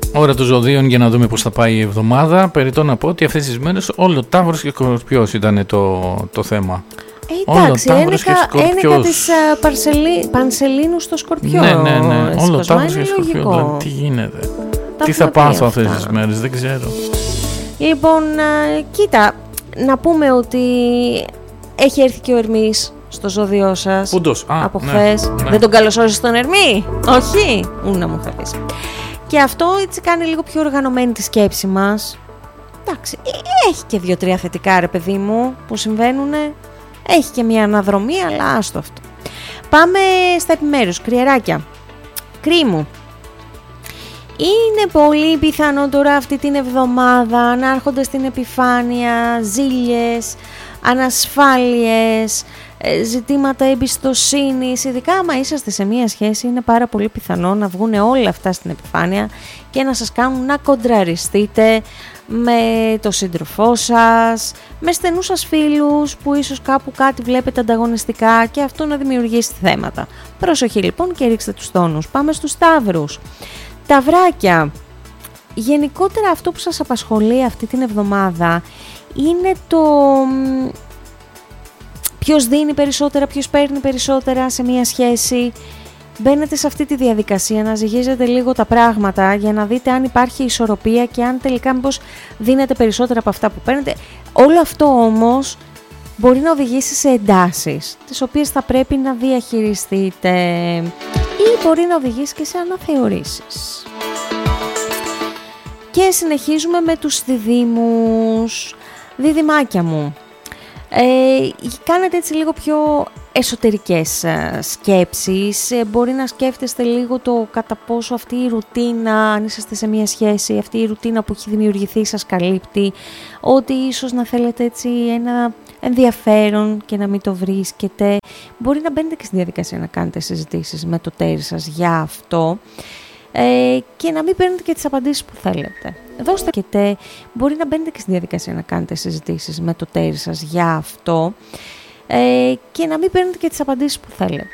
Ώρα των ζωδίων για να δούμε πώς θα πάει η εβδομάδα. Περιττό να πω ότι αυτές τις μέρες όλο Ταύρος και Σκορπιός ήταν το θέμα. Εντάξει, ένεκα της Πανσελίνου στο Σκορπιό. Ναι. Όλο Ταύρος και Σκορπιό. Δηλαδή, τι γίνεται. Τι θα πάθω αυτές τις μέρες, δεν ξέρω. Λοιπόν, κοίτα, να πούμε ότι έχει έρθει και ο Ερμής στο ζώδιό σας. Πούντος, από χθες. Ναι. Δεν τον καλωσόρισες τον Ερμή? Όχι, να μου θα πεις. Και αυτό έτσι κάνει λίγο πιο οργανωμένη τη σκέψη μας. Εντάξει, έχει και 2-3 θετικά, ρε παιδί μου, που συμβαίνουνε. Έχει και μια αναδρομή, αλλά άστο αυτό. Πάμε στα επιμέρους. Κριεράκια. Κρίμου. Είναι πολύ πιθανό τώρα αυτή την εβδομάδα να έρχονται στην επιφάνεια ζήλιες, ανασφάλειες, ζητήματα εμπιστοσύνης. Ειδικά άμα είσαστε σε μία σχέση, είναι πάρα πολύ πιθανό να βγουν όλα αυτά στην επιφάνεια και να σας κάνουν να κοντραριστείτε με το σύντροφό σας, με στενούς σας φίλους που ίσως κάπου κάτι βλέπετε ανταγωνιστικά και αυτό να δημιουργήσει θέματα. Προσοχή λοιπόν και ρίξτε τους τόνους. Πάμε στους Σταύρους. Ταυράκια. Γενικότερα αυτό που σας απασχολεί αυτή την εβδομάδα είναι το ποιος δίνει περισσότερα, ποιος παίρνει περισσότερα σε μία σχέση. Μπαίνετε σε αυτή τη διαδικασία να ζυγίζετε λίγο τα πράγματα για να δείτε αν υπάρχει ισορροπία και αν τελικά μήπως δίνετε περισσότερα από αυτά που παίρνετε. Όλο αυτό όμως μπορεί να οδηγήσει σε εντάσεις, τις οποίες θα πρέπει να διαχειριστείτε, ή μπορεί να οδηγήσει και σε αναθεωρήσεις. Και συνεχίζουμε με τους διδύμους. Διδυμάκια μου, κάνετε έτσι λίγο πιο εσωτερικές σκέψεις. Μπορεί να σκέφτεστε λίγο το κατά πόσο αυτή η ρουτίνα, αν είσαστε σε μια σχέση, αυτή η ρουτίνα που έχει δημιουργηθεί σας καλύπτει, ότι ίσως να θέλετε έτσι ένα ενδιαφέρον και να μην το βρίσκετε. Μπορεί να μπαίνετε και στη διαδικασία να κάνετε συζητήσεις με το τέρι σας για αυτό. Και να μην παίρνετε και τις απαντήσεις που θέλετε. Δώστε και μπορεί να μπαίνετε και στη διαδικασία να κάνετε συζητήσεις με το τέρι σας για αυτό, και να μην παίρνετε και τις απαντήσεις που θέλετε.